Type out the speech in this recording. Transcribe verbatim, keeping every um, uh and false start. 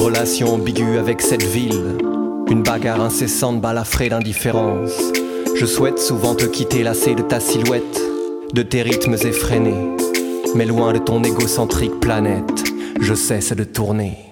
relation ambiguë avec cette ville, une bagarre incessante balafrée d'indifférence. Je souhaite souvent te quitter lassé de ta silhouette, de tes rythmes effrénés, mais loin de ton égocentrique planète, je cesse de tourner.